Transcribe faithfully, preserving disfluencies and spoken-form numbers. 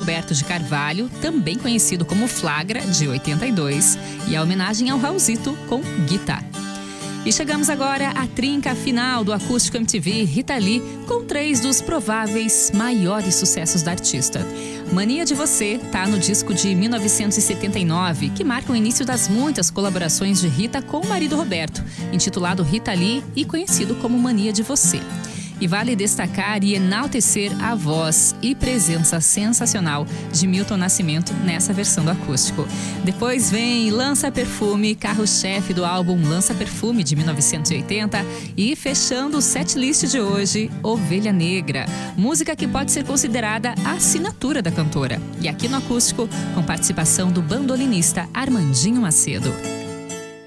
Roberto de Carvalho, também conhecido como Flagra, de oitenta e dois, e a homenagem ao Raulzito com Guitar. E chegamos agora à trinca final do Acústico M T V Rita Lee, com três dos prováveis maiores sucessos da artista. Mania de Você tá no disco de mil novecentos e setenta e nove, que marca o início das muitas colaborações de Rita com o marido Roberto, intitulado Rita Lee e conhecido como Mania de Você. E vale destacar e enaltecer a voz e presença sensacional de Milton Nascimento nessa versão do acústico. Depois vem Lança Perfume, carro-chefe do álbum Lança Perfume de mil novecentos e oitenta, e fechando o setlist de hoje, Ovelha Negra, música que pode ser considerada a assinatura da cantora. E aqui no acústico, com participação do bandolinista Armandinho Macedo.